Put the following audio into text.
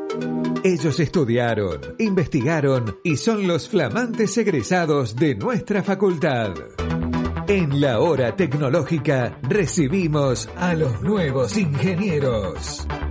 Ellos estudiaron, investigaron y son los flamantes egresados de nuestra facultad. En la hora tecnológica recibimos a los nuevos ingenieros.